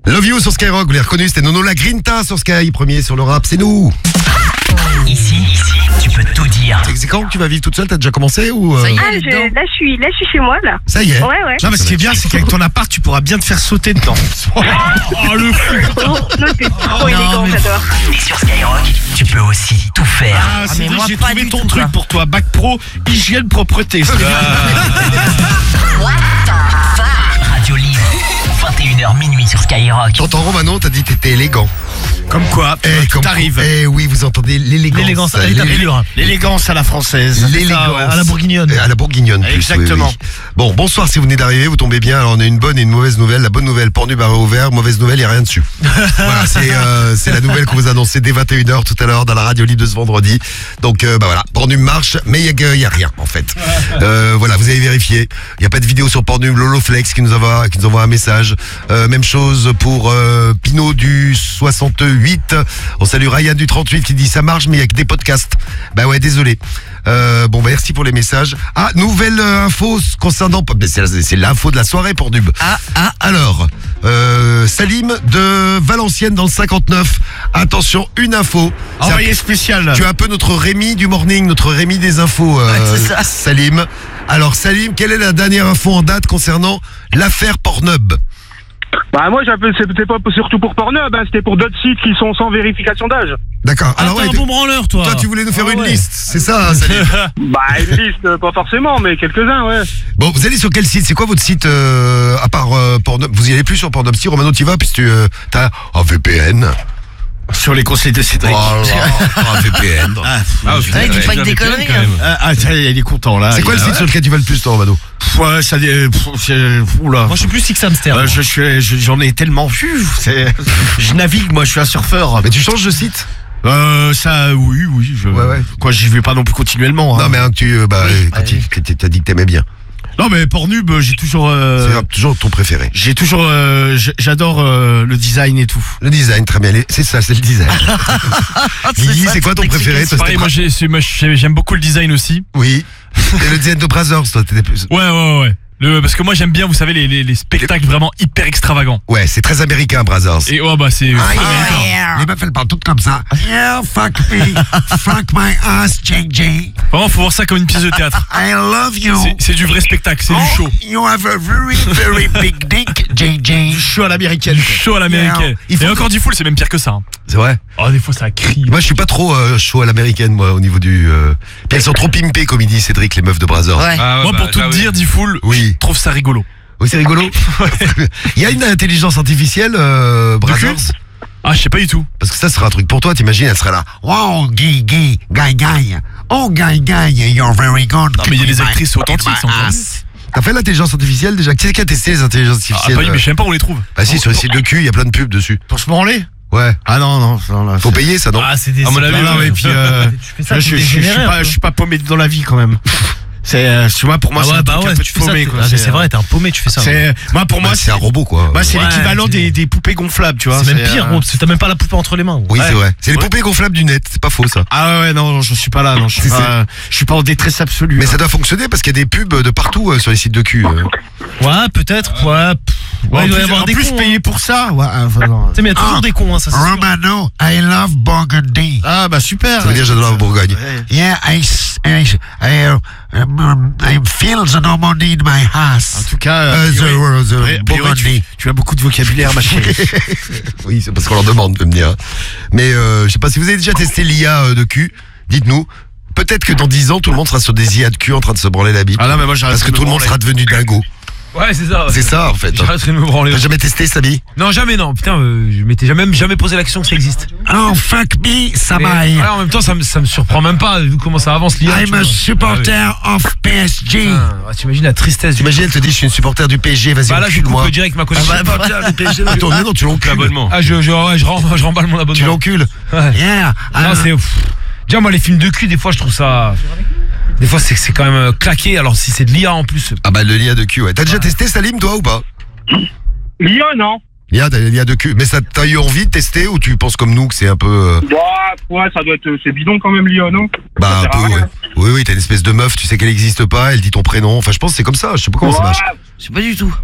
Love You sur Skyrock, vous l'avez reconnu, c'était Nono La Grinta sur Sky, premier sur le rap, c'est nous. Ici, tu peux tout dire. C'est quand que tu vas vivre toute seule, t'as déjà commencé ou Là, je suis chez moi, là. Ça y est. Ouais. Non, mais ce qui est bien, c'est qu'avec ton appart, tu pourras bien te faire sauter dedans. Oh le fou. Non, t'es trop élégant, j'adore. Et sur Skyrock, tu peux aussi tout faire. Ah, c'est mais vrai, moi, j'ai pas trouvé du ton tout, truc quoi. pour toi. Bac Pro, hygiène, propreté. Radio Libre, 21h minuit sur Skyrock. T'entends Romano, t'as dit t'étais élégant. Comme quoi, tout arrive. Eh oui, vous entendez l'élégance. L'élégance à l'état pur. L'élégance à la française. L'élégance. À la bourguignonne. À la bourguignonne plus. Exactement. Oui. Bon, bonsoir si vous venez d'arriver, vous tombez bien. Alors on a une bonne et une mauvaise nouvelle. La bonne nouvelle, Pornhub a réouvert. Mauvaise nouvelle, il n'y a rien dessus. Voilà, c'est la nouvelle qu'on vous a annoncée dès 21h tout à l'heure dans la radio libre de ce vendredi. Donc voilà, Pornhub marche, mais il y a rien en fait. Voilà, vous avez vérifié. Il n'y a pas de vidéo sur Pornhub. Lolo Flex qui nous envoie un message. Même chose pour Pinot du 68. On salue Ryan du 38 qui dit ça marche mais il y a que des podcasts. Bah ouais, désolé. Bon bah merci pour les messages. Ah, nouvelle info concernant, c'est l'info de la soirée pour Nub. Alors, Salim de Valenciennes dans le 59. Attention, une info. Envoyé spécial. Tu es un peu notre Rémi du morning, notre Rémi des infos, c'est ça. Salim. Alors Salim, quelle est la dernière info en date concernant l'affaire Pornhub? Bah moi c'était pas surtout pour Pornhub, hein, c'était pour d'autres sites qui sont sans vérification d'âge. D'accord. Alors t'es un bon branleur, toi. Toi tu voulais nous faire une ouais. liste, c'est ça, Salim? Bah une liste, pas forcément, mais quelques-uns, ouais. Bon, vous allez sur quel site? C'est quoi votre site à part Pornhub? Vous y allez plus sur Pornhub? Si Romano t'y vas, puisque t'as un VPN. Sur les conseils de Cédric. Oh là, un VPN. Ouais, dis pas que des conneries. Il est content là. C'est quoi le site sur lequel tu vas le plus, toi, Romano? Ouais, ça. Oula. Moi, je suis plus Six Hamster. J'en ai tellement vu. Je navigue, moi, je suis un surfeur. Mais tu changes de site? Ça, oui. Ouais. Quoi, j'y vais pas non plus continuellement. Hein. Non, mais quand t'as dit que t'aimais bien. Non, mais Pornhub, j'ai toujours. C'est toujours ton préféré. J'ai toujours. J'adore le design et tout. Le design, très bien. C'est ça, c'est le design. Guigui, c'est quoi ton préféré? Toi, Pareil, moi j'aime beaucoup le design aussi. Oui. Et le design de Brazzers, toi, t'étais plus. Ouais. Parce que moi j'aime bien, vous savez, les spectacles vraiment hyper extravagants. Ouais, c'est très américain, Brazzers. Et c'est Les meufs, elles parlent toutes comme ça. Yeah, fuck me. Fuck my ass, JJ. vraiment, faut voir ça comme une pièce de théâtre. I love you. C'est du vrai spectacle, c'est du show. You have a very, very big dick, JJ. Du show à l'américaine. Du show à l'américaine. Il faut Et encore du full, c'est même pire que ça. Hein. C'est vrai. Oh, des fois ça crie. Moi, je suis pas trop chaud à l'américaine, moi, au niveau du. Puis elles sont trop pimpées, comme il dit Cédric, les meufs de Brazzers. Ouais. Moi, pour tout te dire, dit full, Oui. je trouve ça rigolo. Oui, c'est rigolo. Il y a une intelligence artificielle, Brazzers. Ah, je sais pas du tout. Parce que ça sera un truc pour toi, t'imagines, elle serait là. Wow, guy. Oh, guy, you're very good. Non, mais il y a des actrices authentiques, c'est encore mieux. T'as fait l'intelligence artificielle déjà? Qui c'est qui a testé les intelligences Ah, artificielles? pas, mais je sais même pas où on les trouve. Bah si, sur les sites de cul, il y a plein de pubs dessus. Pour se branler? Ouais. Ah non. Là, Faut payer ça, non? Ah, c'est des. À mon avis, Non, mais puis. Tu fais ça, je t'es dégénéré, un peu. suis pas paumé dans la vie quand même. Tu vois, pour moi, c'est un truc un peu tu fais ça. paumé, quoi. C'est vrai, t'es un paumé, tu fais ça. Pour moi, c'est un robot, quoi. Moi, c'est Ouais, l'équivalent c'est- des poupées gonflables, tu vois. C'est même pire, gros, parce que t'as même pas la poupée entre les mains. Oui, Ouais. c'est vrai. C'est les poupées gonflables du net, c'est pas faux ça. Ah ouais, non, je suis pas là, non, je suis pas en détresse absolue. Mais ça doit fonctionner parce qu'il y a des pubs de partout sur les sites de cul. Ouais, peut-être. Ouais. Ouais, Il doit y avoir des cons. payer pour ça. Ouais, non. Tu sais, mais il y a toujours des cons, hein, ça c'est sûr. Romano, I love Burgundy. Ah bah super. Ça veut dire j'adore la Bourgogne. Ouais. Yeah, I feel the Normandy in my En ass. tout cas, The Burgundy. tu as beaucoup de vocabulaire, ma chérie. Oui, c'est parce qu'on leur demande de me dire. Mais je sais pas si vous avez déjà testé l'IA de cul, dites-nous. Peut-être que dans 10 ans, tout le monde sera sur des IA de cul en train de se branler la bite. Ah non, mais moi j'arrête. Parce que tout le monde sera devenu dingo. Ouais, c'est ça. C'est ça en fait. J'arrêterai de me branler. T'as jamais testé, Samy? Non, jamais, non. Putain, je m'étais jamais posé la question que ça existe. Oh, fuck me, Mais, Samaï. ouais, en même temps, ça me surprend même pas, vu comment ça avance l'IA. I'm a supporter of PSG. T'imagines la tristesse du. T'imagines, elle te dit, je suis une supporter du PSG, vas-y, Bah là, je encule-moi. coupe direct ma connexion. Supporter du PSG. Attends, non, tu l'encules. L'abonnement. Ah, je remballe mon abonnement. Tu l'encules. Ouais. Yeah. Non, c'est. Déjà, moi, les films de cul, des fois, je trouve ça. Des fois, c'est quand même claqué. Alors, si c'est de l'IA en plus. Ah bah, le l'IA de cul, ouais. T'as déjà testé, Salim, toi, ou pas? Lyon, non? T'as l'IA de cul. Mais ça, t'as eu envie de tester ou tu penses comme nous que c'est un peu. Ouais, ça doit être. C'est bidon quand même, Lyon, non? Bah, Ça un sert à peu, rien. ouais. Oui, t'as une espèce de meuf, tu sais qu'elle existe pas, elle dit ton prénom. Enfin, je pense que c'est comme ça, je sais pas comment ça marche. Je sais pas du tout.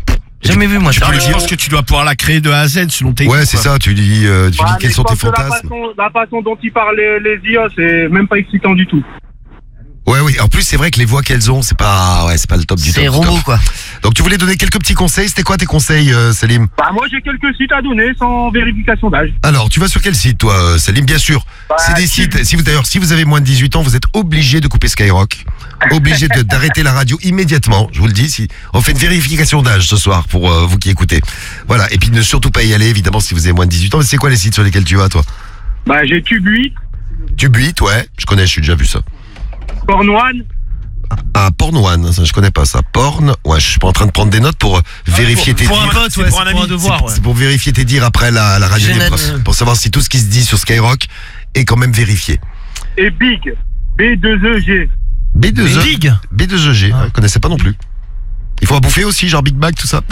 Jamais vu, moi. tu peux lui Je dire. pense que tu dois pouvoir la créer de A à Z selon tes Ouais, goûts, c'est quoi. ça, tu dis Ouais, quels mais sont je tes pense que fantasmes. la façon dont ils parlent les IA, c'est même pas excitant du tout. Ouais, oui. En plus, c'est vrai que les voix qu'elles ont, c'est pas le top du top. C'est du robot, top. quoi. Donc, tu voulais donner quelques petits conseils. C'était quoi tes conseils, Salim? Bah, moi, j'ai quelques sites à donner sans vérification d'âge. Alors, tu vas sur quel site, toi, Salim? Bien sûr. Bah, C'est des sites. D'ailleurs, si vous avez moins de 18 ans, vous êtes obligé de couper Skyrock. Obligé d'arrêter la radio immédiatement. Je vous le dis. Si on fait une vérification d'âge ce soir pour vous qui écoutez. Voilà. Et puis, ne surtout pas y aller, évidemment, si vous avez moins de 18 ans. Mais c'est quoi les sites sur lesquels tu vas, toi? Bah, j'ai Tube 8, Tube 8, ouais. Je connais, je suis déjà vu ça. Porn One. Ah, Porn One, ça je connais pas ça. Porn, ouais, je suis pas en train de prendre des notes pour vérifier tes Pour un dires. pote, ouais, pour un c'est pour un ami. devoir, ouais. C'est pour vérifier tes dires après la radio Je libre, note. pour savoir si tout ce qui se dit sur Skyrock est quand même vérifié. Et Big, B2EG. B2E, Big. B2EG, je connaissais pas non plus. Il faut à bouffer aussi, genre Big Mac, tout ça.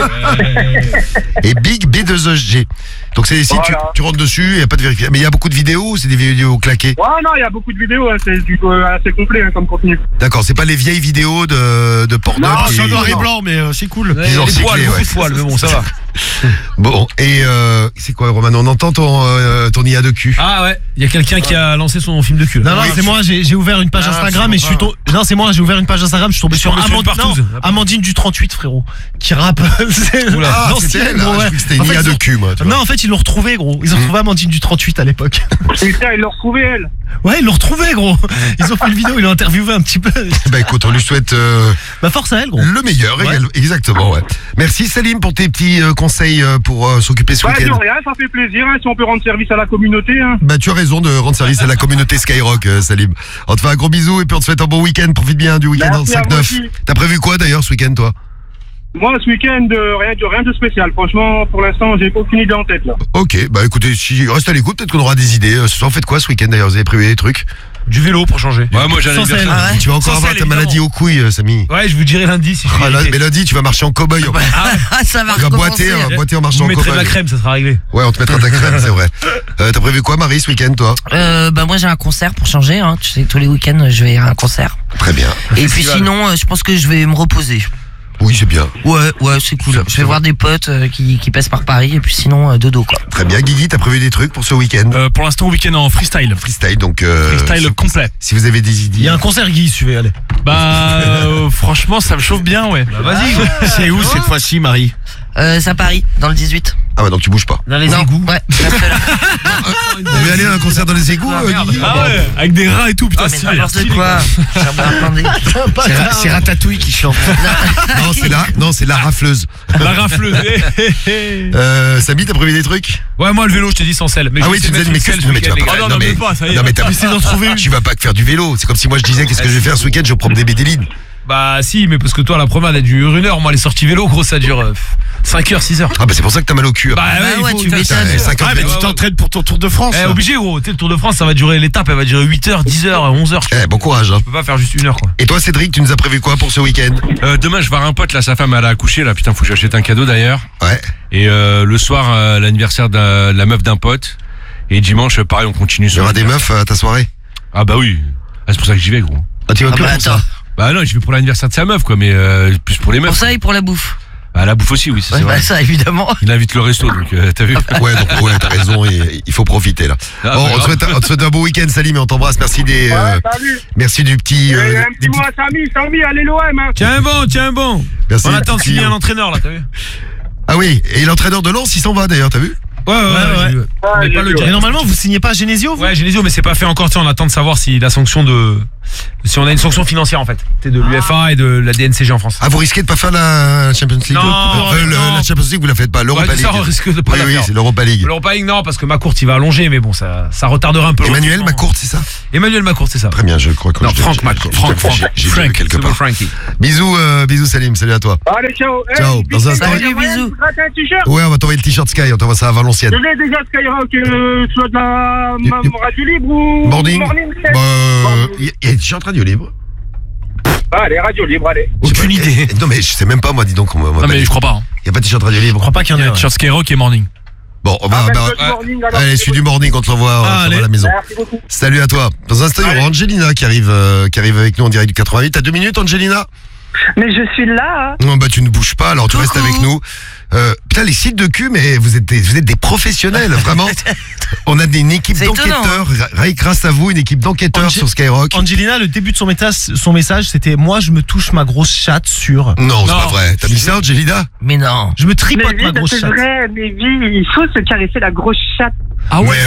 Et Big B2EG. Donc c'est des sites, Voilà. tu rentres dessus, il n'y a pas de vérification. Mais il y a beaucoup de vidéos, c'est des vidéos claquées. Ouais, non, il y a beaucoup de vidéos, hein, c'est du coup assez complet comme contenu. D'accord, c'est pas les vieilles vidéos de porno. Non, qui- C'est en noir et non. blanc, mais c'est cool. Ouais, Ils ont les recyclé, poils, ouais. beaucoup de poils, mais bon, ça va. Bon, et c'est quoi, Roman? On entend ton IA de cul. Ah ouais, il y a quelqu'un qui a lancé son film de cul. Non, non, c'est moi, j'ai ouvert une page Ah, Instagram et je suis tombé. Non, c'est moi, j'ai ouvert une page Instagram, je suis tombé Sur sur Monsieur Partouze. Amandine du 38, frérot, qui rappe. C'est Oula. Ah, l'ancienne, c'était elle, gros, ah, je ouais. croyais que c'était En une fait, IA ils de ont- cul, moi. tu vois. Non, en fait, ils l'ont retrouvé, gros. Ils ont retrouvé Amandine du 38 à l'époque. Putain, ils l'ont retrouvé, elle. Ouais, ils l'ont retrouvé, gros. Ils ont fait une vidéo, ils l'ont interviewé un petit peu. Bah écoute, on lui souhaite Bah, force à elle, gros. le meilleur, Ouais. exactement, ouais. Merci Salim pour tes petits conseils pour s'occuper ce Bah, de week-end. rien, ça fait plaisir, hein, si on peut rendre service à la communauté. Hein. Bah tu as raison de rendre service à la communauté Skyrock, Salim. On te fait un gros bisou et puis on te souhaite un bon week-end. Profite bien du week-end dans le Merci à vous 5-9. aussi. T'as prévu quoi d'ailleurs ce week-end, toi? Moi, ce week-end, rien de spécial. Franchement, pour l'instant, j'ai aucune idée en tête, là. Ok, bah écoutez, si reste à l'écoute, peut-être qu'on aura des idées. Ce soir, faites quoi ce week-end d'ailleurs? Vous avez prévu des trucs? Du vélo pour changer. Ouais, moi j'ai un Sans anniversaire. sel. Ah ouais. Tu vas encore Sans avoir sel, ta maladie évidemment. aux couilles, Samy. Ouais, je vous dirai lundi si je suis Ah, là, irrité. mais lundi, tu vas marcher en cow-boy. Ah, ça va Tu vas recommencer. boiter en marchant Vous en mettrez de la cow-boy. crème, ça sera réglé. Ouais, on te mettra ta crème, c'est vrai. T'as prévu quoi, Marie, ce week-end, toi? Bah moi j'ai un concert pour changer, hein. Tu sais, tous les week-ends je vais à un concert. Très bien. Et puis sinon, je pense que je vais me reposer. Oui, c'est bien. Ouais, c'est cool. Ça, Je c'est vais voir vrai. des potes qui passent par Paris et puis sinon dodo quoi. Très bien. Guigui, t'as prévu des trucs pour ce week-end? Pour l'instant, week-end en freestyle. Freestyle, donc. Freestyle complet. Si vous avez des idées. Il y a un concert, Guy, suivez, allez. Bah, franchement, ça me chauffe bien, ouais. Bah, vas-y. C'est où cette fois-ci, Marie? C'est à Paris, dans le 18. Ah ouais, donc tu bouges pas. Dans les Non, égouts. ouais, tout à fait, là. Vous voulez aller à un concert dans les égouts, Guigui? Ah ouais, avec des rats et tout, putain, Ah, mais stylé, n'importe stylé, quoi. Attendez. C'est Ratatouille qui chante. Non, c'est la rafleuse. La rafleuse. Samy, t'as prévu des trucs? Ouais, moi, le vélo, je te dis sans sel. Mais Ah je oui, vais tu essayer de disais, mais mettre qu'est-ce une que selle tu vas ce pas week-end, les gars. non, Non, mais, même pas, ça y est. non, mais t'as essayé d'en trouver une. Tu vas pas faire du vélo. C'est comme si moi je disais, qu'est-ce que je vais faire ce week-end? Je vais prendre des bédélines. Bah, si, mais parce que toi, la première, elle a dure 1 heure. Moi, les sorties vélo, gros, ça dure 5 heures, 6 heures. Ah bah c'est pour ça que t'as mal au cul. Bah, ouais, il faut- tu putain, m'étonnes. c'est- 5 heures Ah, de mais tu bédélines. t'entraînes pour ton Tour de France. Eh, obligé, gros. Tu sais, le Tour de France, ça va durer l'étape, elle va durer 8 heures, 10 heures, 11 heures. Eh, bon courage. Hein. Je peux pas faire juste 1 heure, quoi. Et toi, Cédric, tu nous as prévu quoi pour ce week-end? Demain, je vais voir un pote, là, sa femme, elle a accouché, là, putain, faut que j'achète un cadeau d'ailleurs. Ouais. Et le soir, l'anniversaire de la meuf d'un pote. Et dimanche, pareil, on continue Il y aura des meufs à ta soirée? Ah bah oui. Ah, c'est pour ça que j'y vais, gros. Ah, tu vas que bah, pour ça? attends. Bah non, j'y vais pour l'anniversaire de sa meuf, quoi, mais plus pour les meufs. Pour ça et pour la bouffe. Ah, la bouffe aussi, oui, c'est Ouais, vrai. bah ça évidemment. Il invite le resto, donc t'as vu. Ouais, donc ouais, t'as raison, il faut profiter là. Ah, Bon, bah, on te souhaite un beau week-end, Salim, et on t'embrasse. Merci des, Salut. merci du petit. Et un des petit mot à Samy, allez l'OM, hein. Tiens bon. Merci On des attend de petits- signer un entraîneur, là, t'as vu? Ah oui, et l'entraîneur de Lens, il s'en va d'ailleurs, t'as vu? Ouais. ouais. j'ai vu. Mais j'ai pas le vu, dire. Et normalement, vous signez pas à Genesio, vous? Ouais, Genesio, mais c'est pas fait encore. Tu sais, on attend de savoir si la sanction de. Si on a une sanction financière, en fait. C'est de l'UEFA et de la DNCG en France. Ah, vous risquez de pas faire la Champions League? Non, non. La Champions League, vous la faites pas. L'Europa Ouais, League. ça, on risque de pas Oui, la oui, faire. c'est l'Europa League. L'Europa League, non, parce que Macourt, il va allonger, mais bon, ça retardera un peu. le Emmanuel recrutement. Macourt, c'est ça? Emmanuel Macourt, c'est ça. Très bien, je crois que Non, je- Franck j'ai- Macourt. j'ai- Franck. j'ai vu quelque C'est part. Frankie. Bisous Salim, salut à toi. Allez, ciao. Ciao. Hey, Dans un instant- Salut, bisous. Gratte un t-shirt. Ouais, on va t'envoyer le t-shirt Sky, on t'envoie ça à Valenciennes. Je l'ai déjà Skyrock, soit de la radio libre ou Morning. peut-être. Bah, il y a des t-shirts radio libre. Allez, radio libre, allez. Aucune Je sais pas, idée. Non, mais je sais même pas, moi, dis donc. Non, mais je crois pas. Il y a pas de t-shirt radio libre. Je crois pas qu'il y en ait. Ouais. Sur Skyrock et Morning. Bon, on va. Ah, bah, good morning, alors. allez, celui du morning, on te l'envoie à allez. la maison. Merci beaucoup. Salut à toi. Dans un instant, il y aura Angelina qui arrive avec nous en direct du 88. T'as 2 minutes, Angelina? Mais je suis là. Non, bah tu ne bouges pas, alors tu restes avec nous. Putain, les sites de cul, mais vous êtes des professionnels, vraiment. On a une équipe C'est d'enquêteurs, grâce à vous, une équipe d'enquêteurs sur Skyrock. Angelina, le début de son message, c'était moi je me touche ma grosse chatte sur. Non, c'est pas vrai. T'as mis ça, Angelina? Mais non. Je me Mais tripote oui, ma grosse c'est chatte. vrai, mais oui, il faut se caresser la grosse chatte. Ah ouais.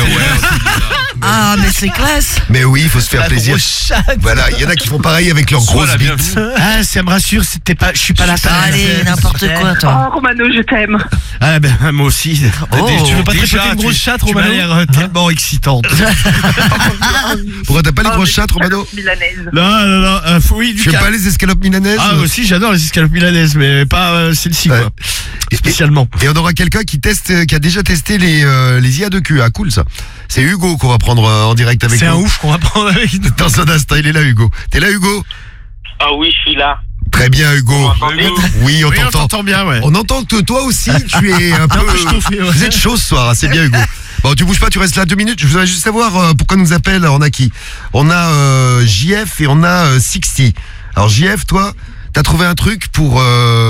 Ah, mais c'est classe. Mais oui, il faut se faire plaisir. Grosse chatte. Voilà, il y en a qui font pareil avec leur Soit grosse la bite. bienvenue. Ah, ça me rassure, je suis pas là. Allez, n'importe quoi, toi. Oh, Romano, je t'aime. Ah ben moi aussi. Oh. Tu veux pas Déjà, tripoter une grosse chatte, tu m'as Romano? l'air tellement excitante. Pourquoi t'as pas les Oh, grosses mais chattes, Romano? milanaise. Non, oui, Tu aimes pas les escalopes milanaises? Ah aussi, j'adore les escalopes milanaises, mais pas celle-ci Ouais. quoi. Spécialement. Et on aura quelqu'un qui a déjà testé les IA de cul. Ah, cool ça. C'est Hugo qu'on va prendre en direct avec nous. C'est un ouf qu'on va prendre avec nous. Dans un instant, il est là, Hugo. T'es là, Hugo? Ah oui, je suis là. Très bien, Hugo. m'entendez Oui, on Oui, on t'entend. t'entend bien, ouais. On entend que toi aussi, tu es un peu. Vous êtes chaud ce soir, hein, c'est bien, Hugo. Bon, tu bouges pas, tu restes là 2 minutes. Je voudrais juste savoir pourquoi nous appelle. On a qui? On a JF et on a Sixty. Alors JF, toi, t'as trouvé un truc pour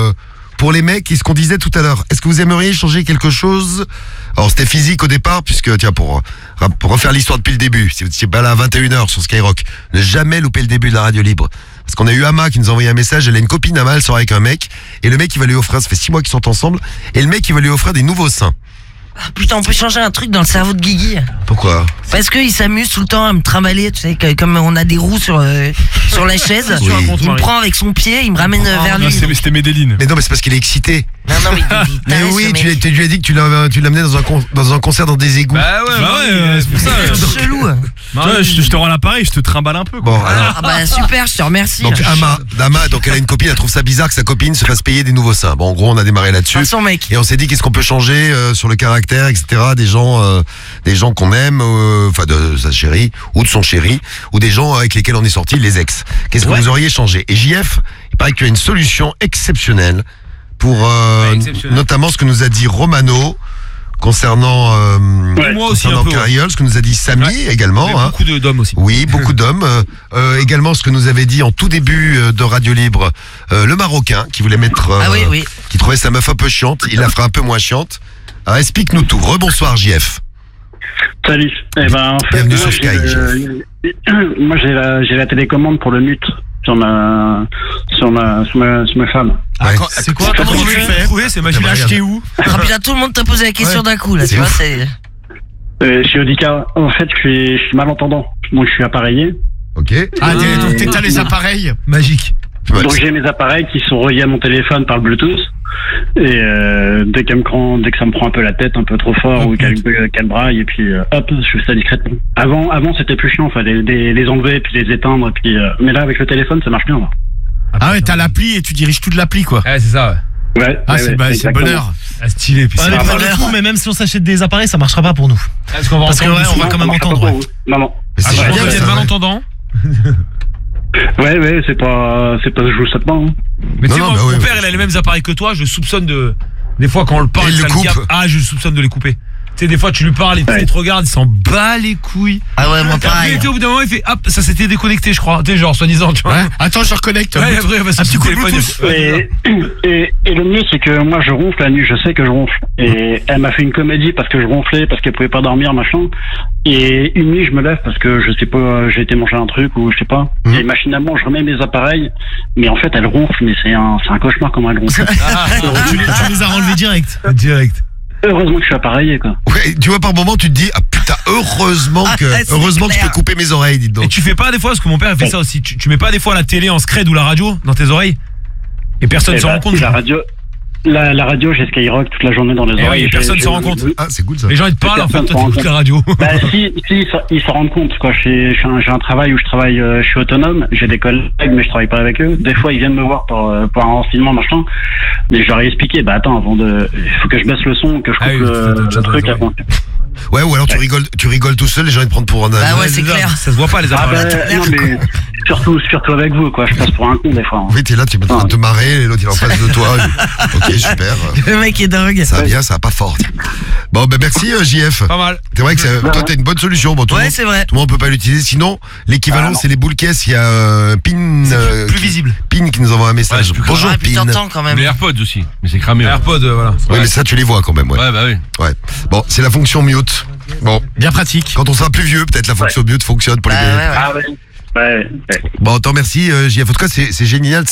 les mecs et ce qu'on disait tout à l'heure. Est-ce que vous aimeriez changer quelque chose? Alors c'était physique au départ, puisque tiens, pour refaire l'histoire depuis le début, si vous n'étiez pas là à 21h sur Skyrock, ne jamais louper le début de la radio libre. Parce qu'on a eu Ama qui nous a envoyé un message, elle a une copine Ama, elle sort avec un mec, et le mec il va lui offrir, ça fait 6 mois qu'ils sont ensemble, et le mec il va lui offrir des nouveaux seins. Ah, putain, on peut changer un truc dans le cerveau de Guigui. Pourquoi? Parce qu'il s'amuse tout le temps à me trimballer, tu sais, comme on a des roues sur la chaise. Oui. Il me prend avec son pied, il me ramène vers lui. C'était Medellin. Mais non, mais c'est parce qu'il est excité. Non, mais il Mais taré, oui, ce mec. tu lui as dit que tu l'amenais dans un concert dans des égouts. Bah ouais, c'est pour ça. C'est chelou. Je te rends l'appareil, je te trimballe un peu. Quoi. Bon, alors. Ah bah super, je te remercie. Donc Ama, donc elle a une copine, elle trouve ça bizarre que sa copine se fasse payer des nouveaux seins. Bon, en gros, on a démarré là-dessus. Enfin, son mec. Et on s'est dit qu'est-ce qu'on peut changer sur le caractère, etc. Des gens qu'on aime, enfin de sa chérie ou de son chéri, ou des gens avec lesquels on est sorti, les ex. Qu'est-ce que vous auriez changé? Et JF, il paraît qu'il y a une solution exceptionnelle pour exceptionnelle. notamment ce que nous a dit Romano concernant Moi aussi un peu. Cariol, ce que nous a dit Samy également. Mais Hein. beaucoup d'hommes aussi. Oui, beaucoup d'hommes. Également ce que nous avait dit en tout début de Radio Libre le Marocain qui voulait mettre, Ah oui. qui trouvait sa meuf un peu chiante. Il la fera un peu moins chiante. Alors explique-nous tout. Rebonsoir JF. Salut. Eh ben, en fait, Bienvenue moi, sur Sky, moi, j'ai la télécommande pour le mute sur ma femme. Ouais. C'est quoi? Comment tu fais? Trouver, c'est magique. Regarde. Acheter où? Ah putain, tout le monde t'a posé la question Ouais. d'un coup là, C'est tu vois, ouf. c'est. Chez Audica, en fait, je suis malentendant. Donc, je suis appareillé. Ok. Ah, donc t'as les appareils. Magique. Ouais, Donc, j'ai mes appareils qui sont reliés à mon téléphone par le Bluetooth. Et dès que ça me prend un peu la tête, un peu trop fort, ou qu'elle braille, et puis hop, je fais ça discrètement. Avant c'était plus chiant, fallait les enlever, puis les éteindre, et puis mais là avec le téléphone ça marche bien. Là. Ah ouais, t'as l'appli et tu diriges tout de l'appli quoi. Ouais, c'est ça, ouais. Ouais, Ah, c'est le exactement. bonheur. Ah, stylé. Puis Ah, c'est mais pour le coup, mais même si on s'achète des appareils, ça marchera pas pour nous. Parce qu'on va Parce que entendre. ouais, on va Non, quand ça même marche pas entendre. pour Ouais. vous. Non. Mais c'est Ah, génial, vous êtes ça, ouais. malentendant. Ouais, c'est pas, je joue ça pas. Hein. Mais tu sais, Non, moi, bah mon ouais, père, il a les mêmes appareils que toi. Je soupçonne de. Des fois, quand on le parle, Et il ça le le capte. coupe. Ah, je soupçonne de les couper. Tu sais, des fois, tu lui parles et Ouais. il te regarde, il s'en bat les couilles. Ah ouais, moi Et après, pareil. tu sais, au bout d'un moment, il fait hop, ça s'était déconnecté, je crois. Tu sais, genre, soi-disant, tu vois. Ouais. Attends, je reconnecte. Ouais, après, il va Un petit coup de téléphone. Bluetooth. Ouais, Et le mieux, c'est que moi, je ronfle la nuit, je sais que je ronfle. Et elle m'a fait une comédie parce que je ronflais, parce qu'elle pouvait pas dormir, machin. Et une nuit, je me lève parce que je sais pas, j'ai été manger un truc ou je sais pas. Mhm. Et machinalement, je remets mes appareils. Mais en fait, elle ronfle, mais c'est un cauchemar comment elle ronfle. Tu les as relevés direct. Direct. Heureusement que je suis appareillé, quoi. Ouais, tu vois, par moment, tu te dis, ah putain, heureusement que c'est je peux clair. couper mes oreilles, dites Et donc. tu fais pas des fois, parce que mon père fait ça aussi, tu mets pas des fois la télé en scred ou la radio dans tes oreilles et personne Et s'en bah, rend compte. La radio, la radio, j'ai Skyrock toute la journée dans les Eh oreilles. oui, et personne J'ai- s'en rend compte. Ah, c'est cool ça. Les gens ils te parlent en fait, Personne toi s'en t'écoutes rend la radio. Bah si, ils s'en rendent compte quoi. J'ai un travail où je travaille, je suis autonome, j'ai des collègues mais je travaille pas avec eux. Des fois ils viennent me voir pour un renseignement machin, mais je leur ai expliqué, bah attends, il faut que je baisse le son, que je coupe Ah oui, le truc avant. Ouais, ou alors tu rigoles tout seul, les gens ils te prennent pour un Bah ouais, c'est clair. Ça se voit pas les Ah appareils. bah, non, surtout avec vous, quoi. Je passe pour un con des fois. Hein. Oui, t'es là, tu es en train de te marrer, et l'autre il est en face de toi. Ok, super. Le mec est dingue. Ça va bien, ça va pas fort. Bon, ben merci JF. Pas mal. C'est vrai que toi t'as une bonne solution. Bon, tout le Ouais, monde- c'est vrai. Tout le monde peut pas l'utiliser. Sinon, l'équivalent c'est les boules caisses. Il y a Pin, Plus visible. Pin qui nous envoie un message. Ouais, c'est plus Bonjour Ouais, puis Pin. t'entends quand même. Les AirPods aussi, mais c'est cramé. AirPod, voilà. Oui, mais ça tu les vois quand même. Ouais. Ouais, bah oui. Ouais. Bon, c'est la fonction mute. Bon, Bien pratique. quand on sera plus vieux, peut-être la fonction mute fonctionne pour les Bah, bébés. ouais, ouais. Ah ouais. Ouais. Bon, attends, merci JF. En tout cas, c'est génial.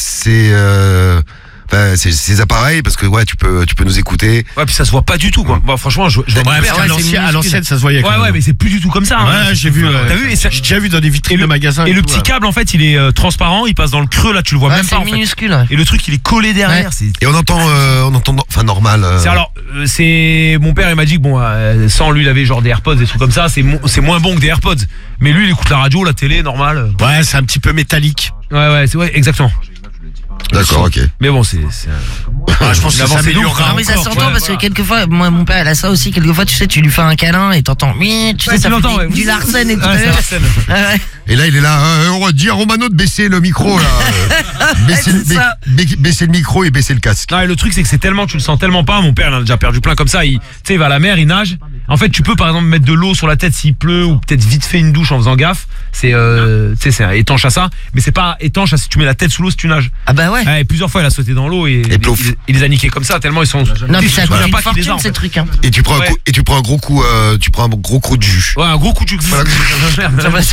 Ces appareils parce que ouais, tu peux nous écouter. Ouais, puis ça se voit pas du tout, quoi. Bon, franchement, je vois Ouais, mon parce père, qu'à c'est l'ancienne, ça se voyait. Ouais, ouais, mais c'est plus du tout comme ça. hein. Ouais, j'ai vu. T'as vu, et ça- J'ai déjà vu dans des vitrines de magasins. Et le tout, petit ouais. câble, en fait, il est transparent, il passe dans le creux, là, tu le vois Ouais, même pas, c'est en fait. minuscule. Ouais. Et le truc, il est collé derrière. Ouais. C'est Et on entend enfin normal. C'est alors, c'est mon père, il m'a dit que bon, sans lui, il avait genre des AirPods, des trucs comme ça, c'est moins bon que des AirPods. Mais lui, il écoute la radio, la télé, normal. Ouais, c'est un petit peu métallique. Ouais, c'est ouais, exactement. D'accord, ok. Mais bon, c'est Ah, je pense que ça s'améliorera Non mais ça encore. s'entend ouais, parce que voilà. quelquefois, moi mon père il a ça aussi, quelquefois tu sais tu lui fais un câlin et t'entends oui, tu sais Ouais, ça tu fait l'entends, ouais. du Larsen et tout. Ouais, c'est Larsen. Ouais. Et là, il est là. On va dire à Romano de baisser le micro là. Baisser, c'est ça. baisser le micro et baisser le casque. Non, et le truc c'est que c'est tellement, tu le sens tellement pas. Mon père il en a déjà perdu plein comme ça. Tu sais, il va à la mer, il nage. En fait, tu peux par exemple mettre de l'eau sur la tête s'il pleut ou peut-être vite fait une douche en faisant gaffe. C'est, tu sais, c'est étanche à ça, mais c'est pas étanche à si tu mets la tête sous l'eau si tu nages. Ah bah ouais. Ouais, et plusieurs fois il a sauté dans l'eau et plouf. il les a niqués comme ça tellement ils sont. Non puis ça je coûte reviens une pas qu'il les a, fortune en ces fait. trucs hein. Et tu prends Ouais. un gros coup, de jus. Ouais, un gros coup de jus. Ça passe.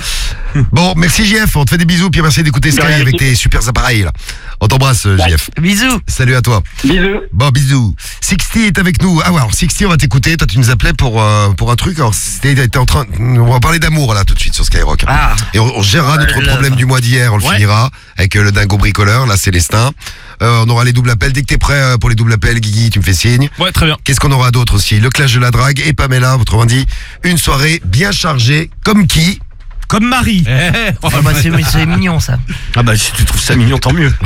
Bon, merci JF. On te fait des bisous puis merci d'écouter Sky Ouais, avec tes super appareils là. On t'embrasse JF. Bisous. Salut à toi. Bisous. Bon, bisous. Sixty est avec nous. Ah ouais, alors Sixty, on va t'écouter. Toi, tu nous appelais pour un truc. Alors, t'es en train. On va parler d'amour là tout de suite sur Skyrock. Ah. Et on gérera notre love. problème du mois d'hier. On le finira avec le dingo bricoleur. Là, Célestin. On aura les doubles appels. Dès que t'es prêt pour les doubles appels, Guigui, tu me fais signe. Ouais, très bien. Qu'est-ce qu'on aura d'autre aussi? Le clash de la drague et Pamela. Autrement dit, une soirée bien chargée. Comme qui? Comme Marie. Ah bah c'est mignon ça. Ah bah si tu trouves ça mignon, tant mieux.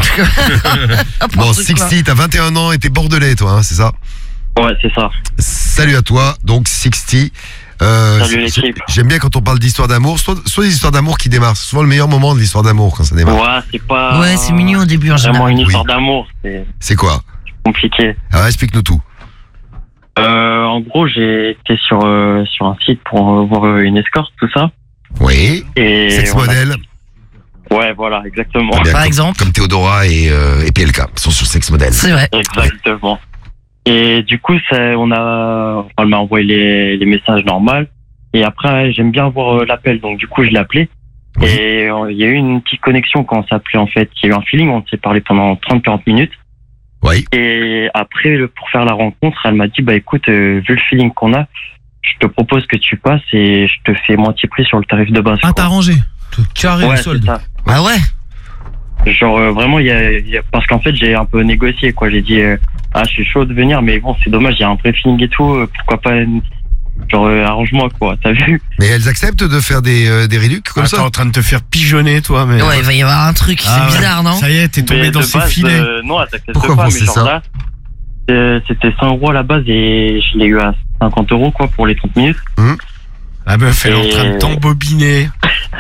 Bon, Sixty, t'as 21 ans et t'es bordelais, toi, hein, c'est ça? Ouais, c'est ça. Salut à toi. Donc, Sixty. Salut l'équipe. J'aime bien quand on parle d'histoire d'amour, soit des histoires d'amour qui démarrent. C'est souvent le meilleur moment de l'histoire d'amour quand ça démarre. Ouais, c'est pas. Ouais c'est mignon au début en Vraiment général. une histoire Oui. d'amour, c'est C'est quoi? compliqué. Alors, explique-nous tout. En gros, j'ai été sur un site pour voir une escorte, tout ça. Oui. Et Sex on a- modèle. Ouais, voilà, exactement. Très bien, Par comme- exemple. Comme Théodora et PLK sont sur Sex modèle. C'est vrai. Exactement. Et du coup, elle m'a envoyé les messages normaux. Et après, j'aime bien voir l'appel. Donc, du coup, je l'ai appelé. Oui. Et il y a eu une petite connexion quand on s'est appelé, en fait. Il y a eu un feeling. On s'est parlé pendant 30-40 minutes. Oui. Et après, pour faire la rencontre, elle m'a dit, bah écoute, vu le feeling qu'on a, je te propose que tu passes et je te fais moitié prix sur le tarif de base. Ah, quoi. t'as arrangé. Te carré Ouais, le c'est solde. ça. Bah ouais. Genre vraiment, parce qu'en fait, j'ai un peu négocié, quoi. J'ai dit, je suis chaud de venir, mais bon, c'est dommage, il y a un vrai feeling et tout. Pourquoi pas, arrange-moi, quoi. T'as vu? Mais elles acceptent de faire des réducs comme T'es ça? en train de te faire pigeonner, toi. Mais... Ouais il va y avoir un truc, Ah, c'est bizarre non? Ça y est, t'es tombé Mais dans de ses base, filets. non, elle t'accepte Pourquoi pas, vous mais pensez genre ça là, c'était 100 € à la base et je l'ai eu à 50 €, quoi, pour les 30 minutes. La meuf, elle est en train de t'embobiner.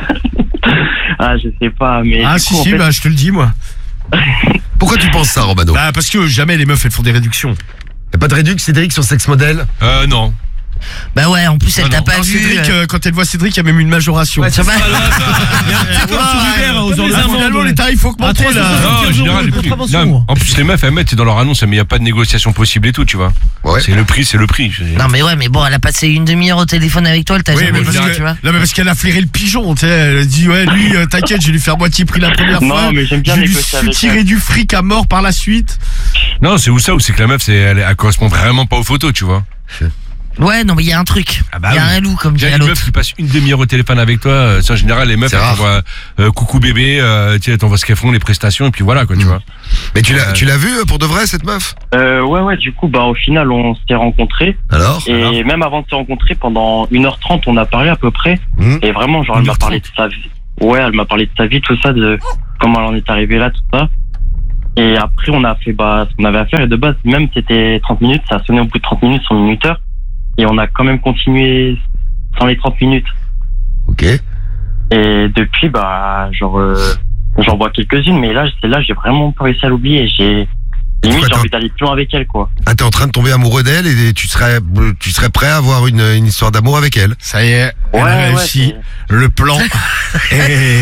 Ah, je sais pas, mais. Ah du si, coup, en si, fait, bah je te le dis, moi. Pourquoi tu penses ça, Romano? Bah parce que jamais les meufs, elles font des réductions. Y'a pas de réduc, Cédric, sur Sex modèle? Non. Bah ouais en plus elle t'a pas Non, vu. Cédric, quand elle voit Cédric, il y a même une majoration. Ça va. C'est comme sur Uber, aux heures de Finalement, les tarifs faut augmenter, Ah, là. Non, en général, les prix. Non, en plus, les meufs, elles mettent dans leur annonce, mais il n'y a pas de négociation possible et tout, tu vois. Ouais. C'est le prix, c'est le prix. Non mais ouais mais bon elle a passé une demi-heure au téléphone avec toi, elle t'a Oui, jamais mais vu parce tu vois. non, mais parce qu'elle a flairé le pigeon, tu sais. Elle a dit, ouais, lui, t'inquiète, je vais lui faire moitié prix la première Non, fois. mais j'aime bien je lui négocier avec tirer elle. du fric à mort par la suite. Non, c'est où ça, ou c'est que la meuf, elle correspond vraiment pas aux photos, tu vois. Ouais non mais il y a un truc. Ah bah Il y a oui. un loup comme Il y a dirait une l'autre. meuf qui passe une demi-heure au téléphone avec toi. C'est en général, les meufs, C'est elles rare. t'envoient coucou bébé, tu sais, t'envoies ce qu'elles font, les prestations, et puis voilà, quoi, tu vois. Mais tu l'as vu pour de vrai, cette meuf? Ouais, du coup, bah, au final, on s'est rencontrés. Alors? Et même avant de se rencontrer, pendant 1h30, on a parlé à peu près. Et vraiment, genre, elle m'a parlé de sa vie. Ouais, elle m'a parlé de sa vie, tout ça, de comment elle en est arrivée là, tout ça. Et après, on a fait ce qu'on avait à faire. Et de base, même c'était 30 minutes, ça a sonné au bout de 30 minutes sur le minuteur. Et on a quand même continué sans les 30 minutes. Ok. Et depuis, j'en vois quelques-unes, mais là, celle-là, j'ai vraiment pas réussi à l'oublier. Limite, j'ai envie d'aller plus loin avec elle, quoi. Ah, t'es en train de tomber amoureux d'elle et tu serais prêt à avoir une histoire d'amour avec elle. Ça y est, elle a réussi. Le plan est